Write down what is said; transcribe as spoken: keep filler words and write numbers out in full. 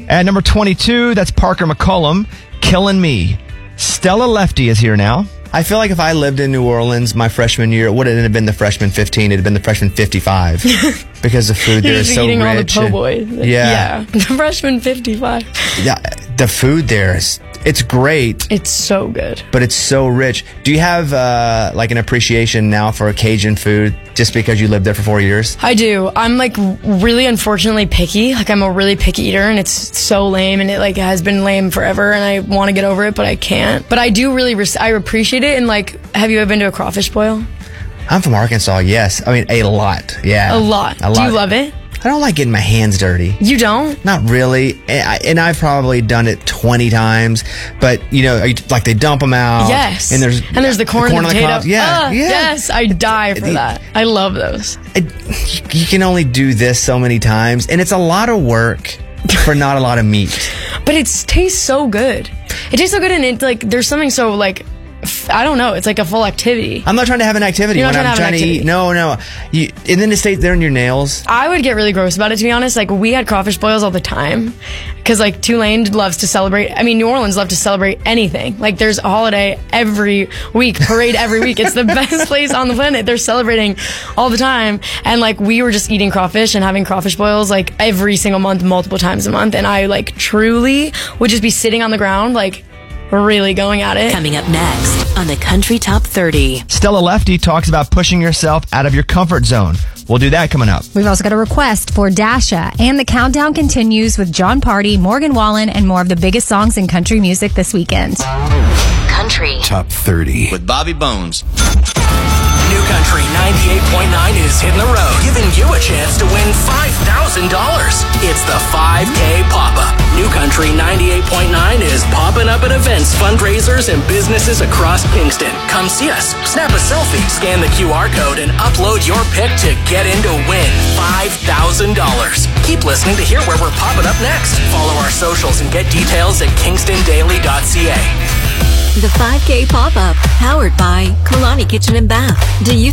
At number twenty-two, that's Parker McCollum, Killing Me. Stella Lefty is here now. I feel like if I lived in New Orleans my freshman year, it wouldn't have been the freshman fifteen. It'd have been the freshman fifty-five because the food there is so eating rich. all the po' boys. Yeah. Yeah. The freshman fifty-five. Yeah. The food there is, it's great. It's so good. But it's so rich. Do you have uh, like an appreciation now for Cajun food just because you lived there for four years? I do. I'm like really unfortunately picky. Like I'm a really picky eater and it's so lame and it like has been lame forever and I want to get over it but I can't. But I do really, res- I appreciate it. And like, have you ever been to a crawfish boil? I'm from Arkansas, yes. I mean, a lot, yeah. A lot. A lot. Do you love it? I don't like getting my hands dirty. You don't? Not really. And, I, and I've probably done it twenty times. But, you know, like they dump them out. Yes. And there's, and the's the corn, the corn and the on the potato. cob. Yeah, uh, yeah. Yes, I die for The, that. I love those. It, you can only do this so many times. And it's a lot of work for not a lot of meat. But it tastes so good. It tastes so good and it like there's something so like I don't know. It's like a full activity. I'm not trying to have an activity You're when not I'm trying to trying have to an eat. No, no. You, and then it stays there in your nails. I would get really gross about it, to be honest. Like, we had crawfish boils all the time. Because, like, Tulane loves to celebrate. I mean, New Orleans love to celebrate anything. Like, there's a holiday every week, parade every week. It's the best place on the planet. They're celebrating all the time. And, like, we were just eating crawfish and having crawfish boils, like, every single month, multiple times a month. And I, like, truly would just be sitting on the ground, like, really going at it. Coming up next on the Country Top thirty. Stella Lefty talks about pushing yourself out of your comfort zone. We'll do that coming up. We've also got a request for Dasha. And the countdown continues with John Party, Morgan Wallen, and more of the biggest songs in country music this weekend. Country Top thirty. With Bobby Bones. New Country ninety-eight point nine is hitting the road, giving you a chance to win five thousand dollars. It's the five K Pop-Up. New Country ninety-eight point nine is popping up at events, fundraisers, and businesses across Kingston. Come see us, snap a selfie, scan the Q R code, and upload your pic to get in to win five thousand dollars. Keep listening to hear where we're popping up next. Follow our socials and get details at kingston daily dot c a. The five K Pop-Up, powered by Kalani Kitchen and Bath. Do you